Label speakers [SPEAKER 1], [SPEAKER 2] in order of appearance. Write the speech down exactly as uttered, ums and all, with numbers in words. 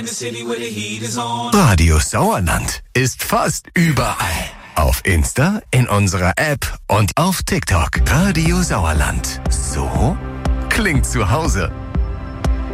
[SPEAKER 1] Radio Sauerland ist fast überall. Auf Insta, in unserer App und auf TikTok. Radio Sauerland. So klingt zu Hause.